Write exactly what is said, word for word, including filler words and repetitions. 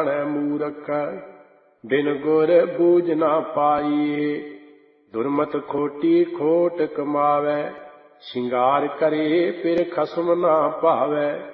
जाने मूरख बिन गुर बूझ ना पाइए। दुर्मत खोटी खोट कमावै, शिंगार करे फिर खसम ना पावै।